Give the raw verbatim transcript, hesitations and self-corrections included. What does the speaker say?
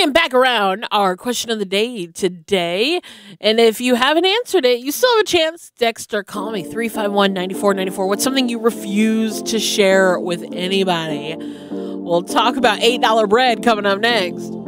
bringing back around our question of the day today. And if you haven't answered it, you still have a chance. Dexter, call me three five one, nine four nine four. What's something you refuse to share with anybody? We'll talk about eight dollar bread coming up next.